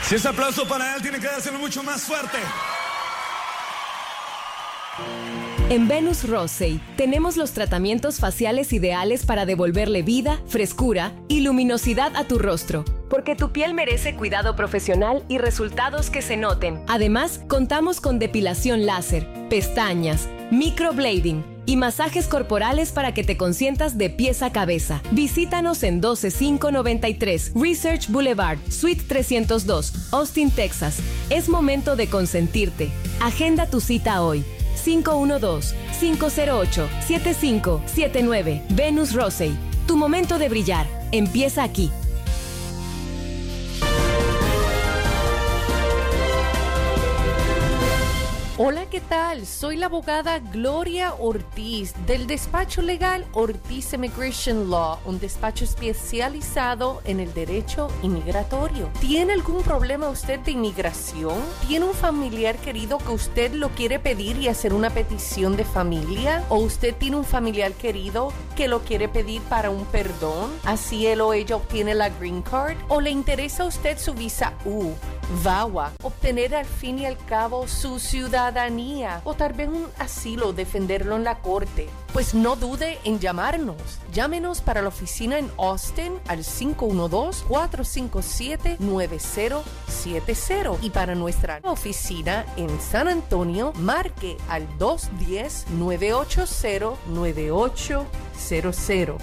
Si ese aplauso para él, tiene que dárselo mucho más fuerte. En Venus Rosay tenemos los tratamientos faciales ideales para devolverle vida, frescura y luminosidad a tu rostro, porque tu piel merece cuidado profesional y resultados que se noten. Además, contamos con depilación láser, pestañas, microblading y masajes corporales para que te consientas de pies a cabeza. Visítanos en 12593 Research Boulevard, Suite 302, Austin, Texas. Es momento de consentirte. Agenda tu cita hoy. 512-508-7579. Venus Rosay. Tu momento de brillar empieza aquí. Hola, ¿qué tal? Soy la abogada Gloria Ortiz del despacho legal Ortiz Immigration Law, un despacho especializado en el derecho inmigratorio. ¿Tiene algún problema usted de inmigración? ¿Tiene un familiar querido que usted lo quiere pedir y hacer una petición de familia? ¿O usted tiene un familiar querido que lo quiere pedir para un perdón? Así él o ella obtiene la Green Card. ¿O le interesa a usted su visa U, VAWA, obtener al fin y al cabo su ciudadanía o tal vez un asilo, defenderlo en la corte? Pues no dude en llamarnos. Llámenos para la oficina en Austin al 512-457-9070 y para nuestra oficina en San Antonio marque al 210-980-9800.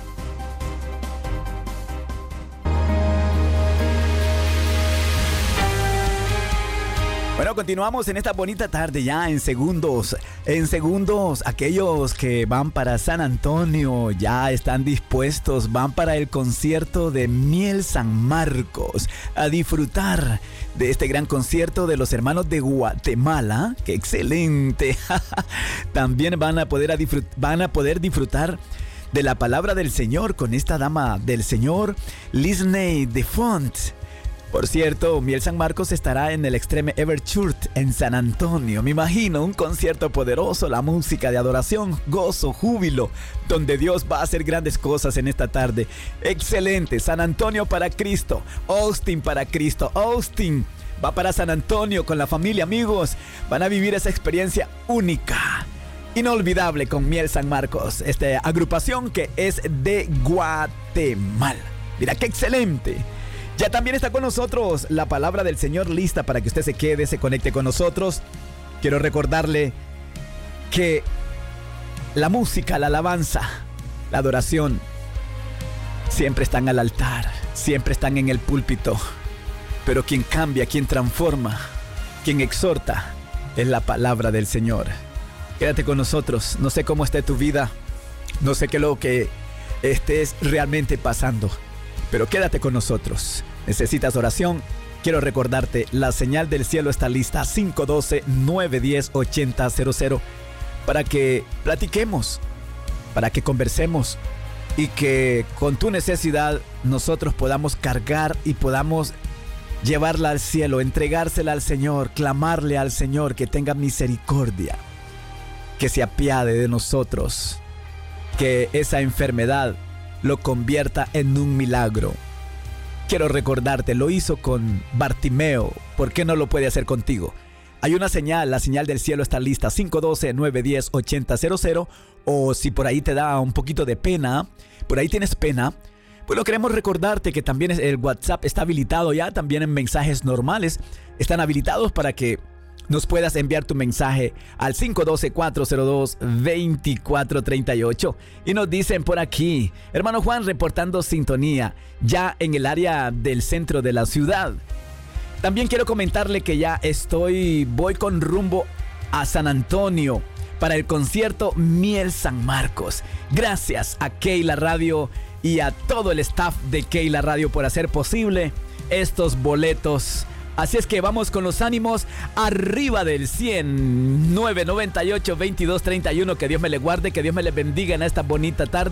Bueno, continuamos en esta bonita tarde ya en segundos. En segundos, aquellos que van para San Antonio ya están dispuestos, van para el concierto de Miel San Marcos a disfrutar de este gran concierto de los hermanos de Guatemala. ¡Qué excelente! También van a poder disfrutar de la palabra del Señor con esta dama del Señor, Lisney de Font. Por cierto, Miel San Marcos estará en el Extreme Ever Church en San Antonio. Me imagino un concierto poderoso, la música de adoración, gozo, júbilo, donde Dios va a hacer grandes cosas en esta tarde. Excelente, San Antonio para Cristo, Austin para Cristo, Austin va para San Antonio con la familia, amigos. Van a vivir esa experiencia única, inolvidable con Miel San Marcos, esta agrupación que es de Guatemala. Mira, qué excelente. Ya también está con nosotros la palabra del Señor lista para que usted se quede, se conecte con nosotros. Quiero recordarle que la música, la alabanza, la adoración siempre están al altar, siempre están en el púlpito. Pero quien cambia, quien transforma, quien exhorta es la palabra del Señor. Quédate con nosotros. No sé cómo esté tu vida, no sé qué es lo que estés realmente pasando, pero quédate con nosotros. ¿Necesitas oración? Quiero recordarte, la señal del cielo está lista, 512-910-8000, para que platiquemos, para que conversemos y que con tu necesidad nosotros podamos cargar y podamos llevarla al cielo, entregársela al Señor, clamarle al Señor que tenga misericordia, que se apiade de nosotros, que esa enfermedad lo convierta en un milagro. Quiero recordarte, lo hizo con Bartimeo, ¿por qué no lo puede hacer contigo? Hay una señal, la señal del cielo está lista, 512-910-8000, o si por ahí te da un poquito de pena, por ahí tienes pena, bueno, queremos recordarte que también el WhatsApp está habilitado ya, también en mensajes normales están habilitados para que nos puedas enviar tu mensaje al 512-402-2438. Y nos dicen por aquí, hermano Juan reportando sintonía ya en el área del centro de la ciudad. También quiero comentarle que ya voy con rumbo a San Antonio para el concierto Miel San Marcos. Gracias a Keila Radio y a todo el staff de Keila Radio por hacer posible estos boletos. Así es que vamos con los ánimos arriba del 100, 998-2231. Que Dios me le guarde, que Dios me le bendiga en esta bonita tarde.